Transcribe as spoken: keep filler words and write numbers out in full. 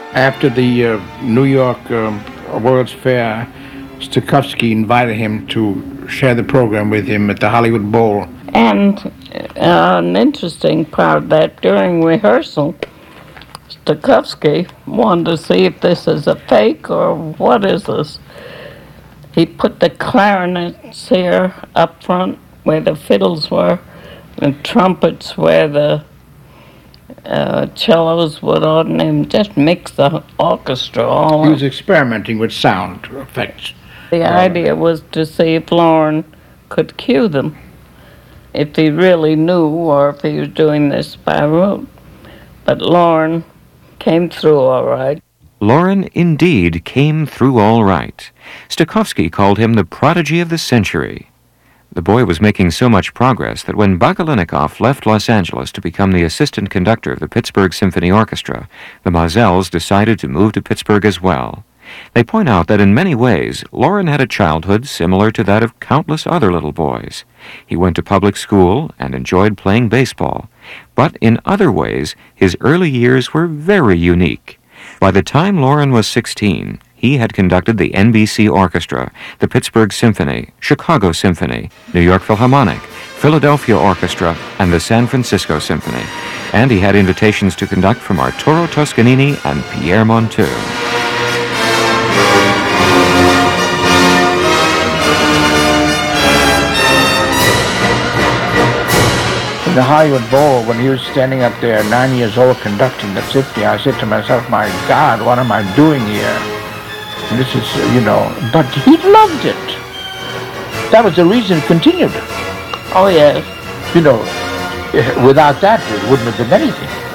After the uh, New York um, World's Fair, Stokowski invited him to share the program with him at the Hollywood Bowl. And uh, an interesting part of that, during rehearsal, Stokowski wanted to see if this is a fake or what is this. He put the clarinets here up front where the fiddles were, and trumpets where the uh, cellos would on, and just mix the orchestra all He up. was experimenting with sound effects. The idea was to see if Loren could cue them, if he really knew or if he was doing this by rote. But Loren came through all right. Loren indeed came through all right. Stokowski called him the prodigy of the century. The boy was making so much progress that when Bakalinikoff left Los Angeles to become the assistant conductor of the Pittsburgh Symphony Orchestra, the Mozelles decided to move to Pittsburgh as well. They point out that in many ways, Loren had a childhood similar to that of countless other little boys. He went to public school and enjoyed playing baseball. But in other ways, his early years were very unique. By the time Loren was sixteen, he had conducted the N B C Orchestra, the Pittsburgh Symphony, Chicago Symphony, New York Philharmonic, Philadelphia Orchestra, and the San Francisco Symphony. And he had invitations to conduct from Arturo Toscanini and Pierre Monteux. In the Hollywood Bowl, when he was standing up there, nine years old, conducting the symphony, I said to myself, my God, what am I doing here? And this is, you know, but he loved it. That was the reason he continued. Oh, yes. You know, without that, it wouldn't have been anything.